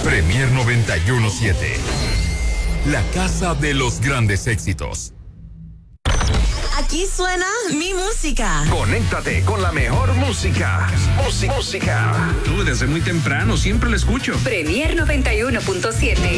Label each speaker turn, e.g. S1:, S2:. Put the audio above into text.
S1: Premier 91.7. La casa de los grandes éxitos.
S2: Aquí suena mi música.
S3: Conéctate con la mejor música. Música.
S4: Tú desde muy temprano siempre la escucho.
S5: Premier 91.7.